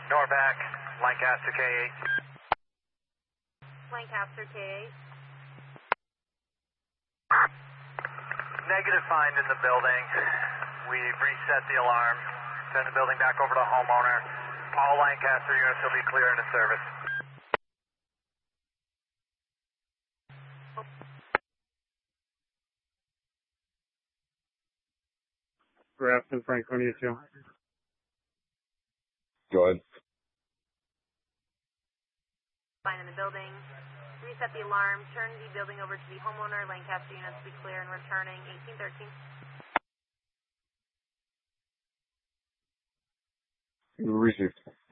Norback, Lancaster K8. Lancaster K8. Negative find in the building. We've reset the alarm. Turn the building back over to the homeowner. All Lancaster units will be clear into service. Grafton, Franconia 2. Go ahead. Find in the building. Reset the alarm. Turn the building over to the homeowner. Lancaster units will be clear and returning 1813. Received.